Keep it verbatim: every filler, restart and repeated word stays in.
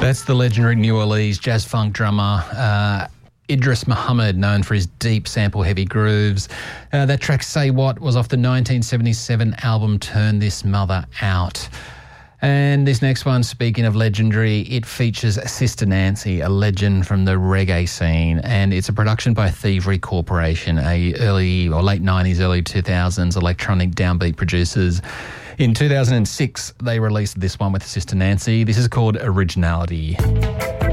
That's the legendary New Orleans jazz funk drummer, uh, Idris Muhammad, known for his deep sample-heavy grooves. Uh, that track, Say What, was off the nineteen seventy-seven album Turn This Mother Out. And this next one, speaking of legendary, it features Sister Nancy, a legend from the reggae scene, and it's a production by Thievery Corporation, a early or late nineties, early two thousands electronic downbeat producers. In two thousand six, they released this one with Sister Nancy. This is called Originality.